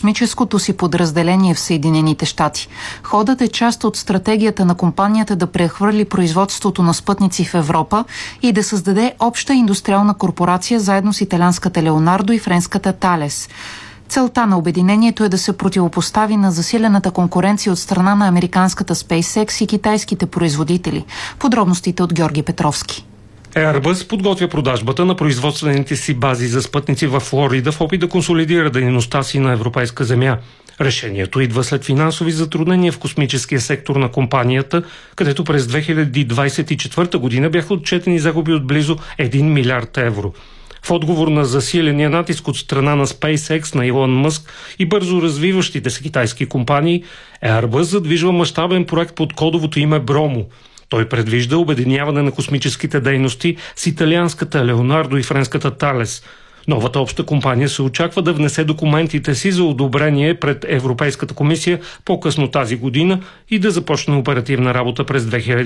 космическото си подразделение в Съединените щати. Ходът е част от стратегията на компанията да прехвърли производството на спътници в Европа и да създаде обща индустриална корпорация заедно с италианската Леонардо и френската Талес. Целта на обединението е да се противопостави на засилената конкуренция от страна на американската SpaceX и китайските производители. Подробностите от Георги Петровски. Airbus подготвя продажбата на производствените си бази за спътници във Флорида в опит да консолидира дейността си на европейска земя. Решението идва след финансови затруднения в космическия сектор на компанията, където през 2024 година бяха отчетени загуби от близо 1 милиард евро. В отговор на засиления натиск от страна на SpaceX, на Илон Мъск и бързо развиващите се китайски компании, Airbus задвижва мащабен проект под кодовото име Бромо. Той предвижда обединяване на космическите дейности с италианската Леонардо и френската Талес. Новата обща компания се очаква да внесе документите си за одобрение пред Европейската комисия по-късно тази година и да започне оперативна работа през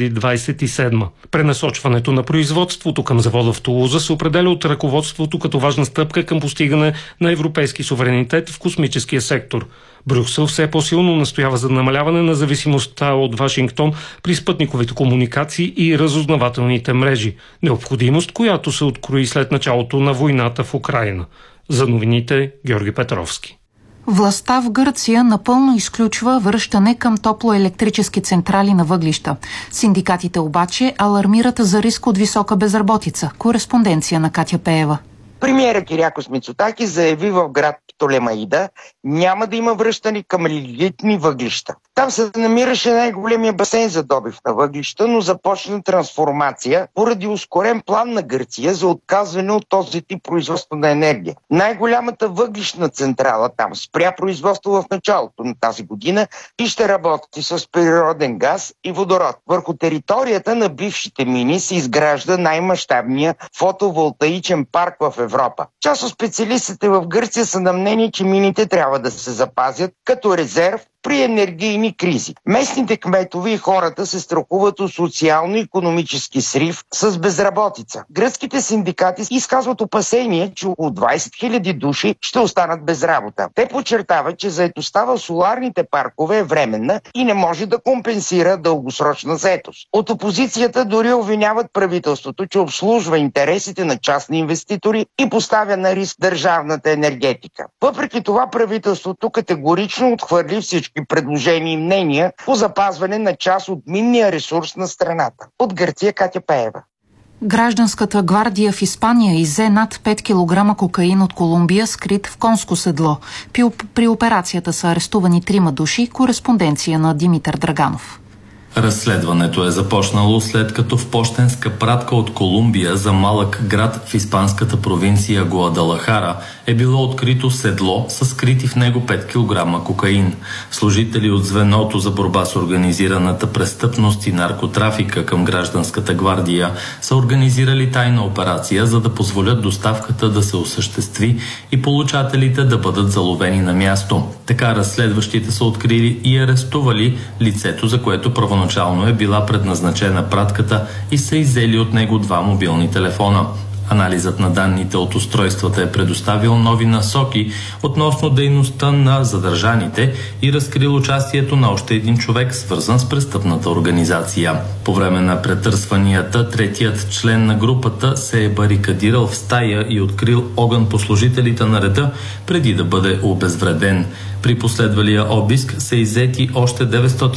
2027. Пренасочването на производството към завода в Тулуза се определя от ръководството като важна стъпка към постигане на европейски суверенитет в космическия сектор. Брюксел все по-силно настоява за намаляване на зависимостта от Вашингтон при спътниковите комуникации и разузнавателните мрежи. Необходимост, която се открои след началото на войната в Украйна. За новините Георги Петровски. Властта в Гърция напълно изключва връщане към топлоелектрически централи на въглища. Синдикатите обаче алармират за риск от висока безработица. Кореспонденция на Катя Пеева. Премиерът Кирякос Мицотакис заяви в град Птолемаида, няма да има връщане към лигнитни въглища. Там се намираше най-големия басейн за добив на въглища, но започна трансформация поради ускорен план на Гърция за отказване от този тип производство на енергия. Най-голямата въглищна централа там спря производство в началото на тази година и ще работи с природен газ и водород. Върху територията на бившите мини се изгражда най-мащабния фотоволтаичен парк в Европа. Част от специалистите в Гърция са на мнение, че мините трябва да се запазят като резерв при енергийни кризи. Местните кметове и хората се страхуват от социално-икономически срив с безработица. Гръцките синдикати изказват опасение, че около 20 000 души ще останат без работа. Те подчертават, че заетостта в соларните паркове е временна и не може да компенсира дългосрочна заетост. От опозицията дори обвиняват правителството, че обслужва интересите на частни инвеститори и поставя на риск държавната енергетика. Въпреки това правителството категорично отхвърли всички предложения и мнения по запазване на част от минния ресурс на страната. От Гърция Катя Пеева. Гражданската гвардия в Испания изе над 5 кг кокаин от Колумбия, скрит в конско седло. При операцията са арестувани 3 души. Кореспонденция на Димитър Драганов. Разследването е започнало след като в пощенска пратка от Колумбия за малък град в испанската провинция Гуадалахара е било открито седло с скрити в него 5 кг кокаин. Служители от звеното за борба с организираната престъпност и наркотрафика към гражданската гвардия са организирали тайна операция, за да позволят доставката да се осъществи и получателите да бъдат заловени на място. Така разследващите са открили и арестували лицето, за което първоначално е била предназначена пратката и са иззели от него 2 мобилни телефона. Анализът на данните от устройствата е предоставил нови насоки относно дейността на задържаните и разкрил участието на още един човек, свързан с престъпната организация. По време на претърсванията, третият член на групата се е барикадирал в стая и открил огън по служителите на реда, преди да бъде обезвреден. При последвалия обиск са иззети още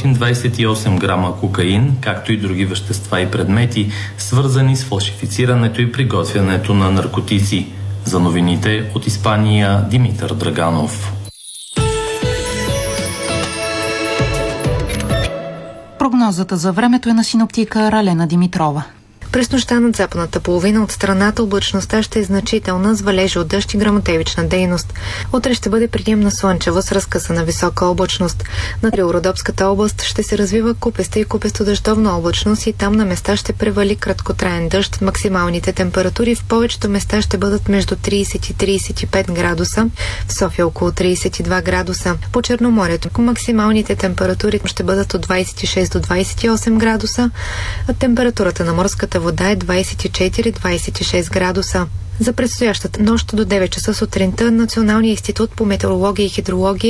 928 грама кокаин, както и други вещества и предмети, свързани с фалшифицирането и приготвянето на наркотици. За новините от Испания Димитър Драганов. Прогнозата за времето е на синоптика Ралена Димитрова. През нощта над западната половина от страната облачността ще е значителна с валежи от дъжд и гръмотевична дейност. Утре ще бъде приемна слънчево с разкъсана висока облачност. На Родопската област ще се развива купеста и купесто-дъждовна облачност и там на места ще превали краткотраен дъжд. Максималните температури в повечето места ще бъдат между 30 и 35 градуса, в София около 32 градуса. По Черноморието максималните температури ще бъдат от 26 до 28 градуса, а температурата на морската вода е 24-26 градуса. За предстоящата нощ до 9 часа сутринта Националният институт по метеорология и хидрология